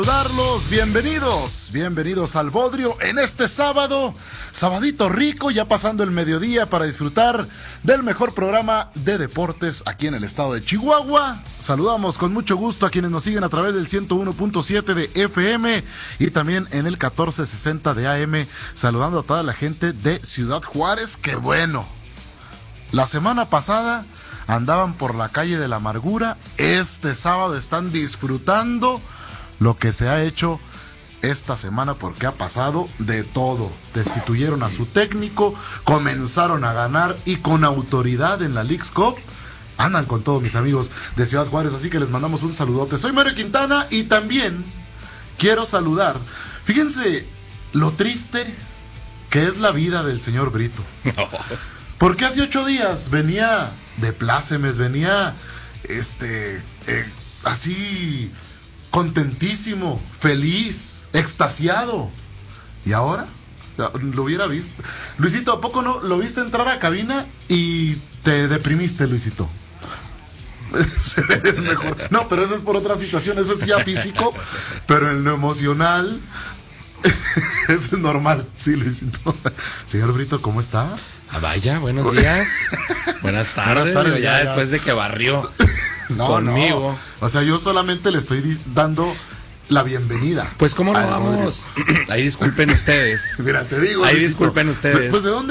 Saludarlos, bienvenidos al Bodrio en este sábado, sabadito rico, ya pasando el mediodía para disfrutar del mejor programa de deportes aquí en el estado de Chihuahua. Saludamos con mucho gusto a quienes nos siguen a través del 101.7 de FM y también en el 1460 de AM, saludando a toda la gente de Ciudad Juárez, que bueno, la semana pasada andaban por la calle de la amargura, este sábado están disfrutando lo que se ha hecho esta semana porque ha pasado de todo. Destituyeron a su técnico, comenzaron a ganar y con autoridad en la Leagues Cup. Andan con todos mis amigos de Ciudad Juárez, así que les mandamos un saludote. Soy Mario Quintana y también quiero saludar. Fíjense lo triste que es la vida del señor Brito. Porque hace 8 días venía de plácemes, venía así contentísimo, feliz, extasiado. ¿Y ahora? Lo hubiera visto. Luisito, ¿a poco no lo viste entrar a cabina y te deprimiste, Luisito? Es mejor. No, pero eso es por otra situación, eso es ya físico, pero en lo emocional eso es normal, sí, Luisito. Señor Brito, ¿cómo está? Vaya, buenos días. Buenas tardes. Ya después de que barrió conmigo. No. O sea, yo solamente le estoy dando la bienvenida. Pues cómo no vamos. Ahí disculpen ustedes. Mira, te digo. Ahí disculpen ustedes. Pues, ¿de dónde